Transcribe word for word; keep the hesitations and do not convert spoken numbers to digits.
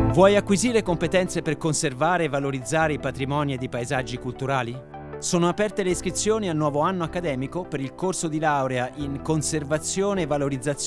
Vuoi acquisire competenze per conservare e valorizzare i patrimoni ed i paesaggi culturali? Sono aperte le iscrizioni al nuovo anno accademico per il corso di laurea in conservazione e valorizzazione